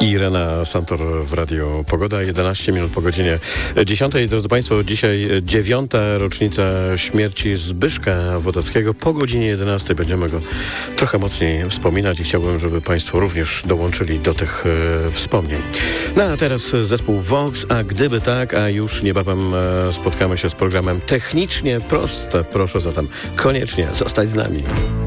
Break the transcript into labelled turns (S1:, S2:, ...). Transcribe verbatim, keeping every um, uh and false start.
S1: Irena Santor w Radiu Pogoda, jedenaście minut po godzinie dziesiątej. Drodzy Państwo, dzisiaj dziewiąta rocznica śmierci Zbyszka Wodeckiego. Po godzinie jedenastej będziemy go trochę mocniej wspominać i chciałbym, żeby Państwo również dołączyli do tych e, wspomnień. No a teraz zespół Vox, a gdyby tak, a już niebawem e, spotkamy się z programem Technicznie Proste. Proszę zatem koniecznie zostać z nami.